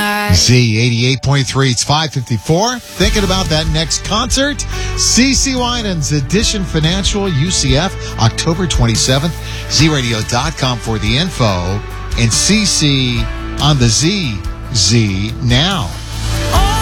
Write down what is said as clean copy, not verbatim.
night. Z 88.3, it's 5:54. Thinking about that next concert? CeCe Winans Edition Financial UCF, October 27th. ZRadio.com for the info. And CeCe on the Z now.